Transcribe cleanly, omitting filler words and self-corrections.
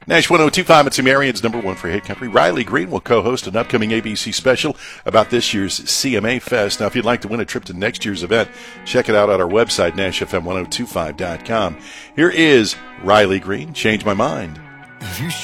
Nash 1025, it's Marion's number one for hit country. Riley Green will co-host an upcoming ABC special about this year's CMA Fest. Now, if you'd like to win a trip to next year's event, check it out at our website, NashFM1025.com. Here is Riley Green, Change My Mind. You